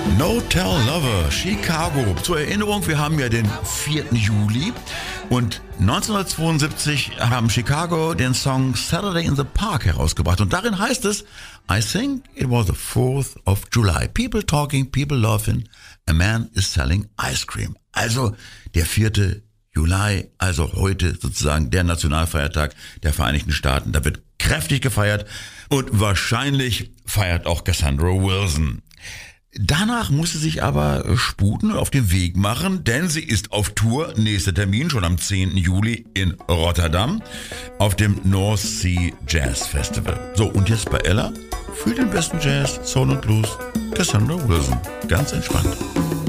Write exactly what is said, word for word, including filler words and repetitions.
No Tell Lover, Chicago. Zur Erinnerung, wir haben ja den vierten Juli und neunzehnhundertzweiundsiebzig haben Chicago den Song Saturday in the Park herausgebracht und darin heißt es, I think it was the fourth of July. People talking, people laughing, a man is selling ice cream. Also der vierte Juli, also heute sozusagen der Nationalfeiertag der Vereinigten Staaten. Da wird kräftig gefeiert und wahrscheinlich feiert auch Cassandra Wilson. Danach muss sie sich aber sputen und auf den Weg machen, denn sie ist auf Tour. Nächster Termin schon am zehnten Juli in Rotterdam auf dem North Sea Jazz Festival. So, und jetzt bei Ella für den besten Jazz, Soul und Blues, Cassandra Wilson. Ganz entspannt.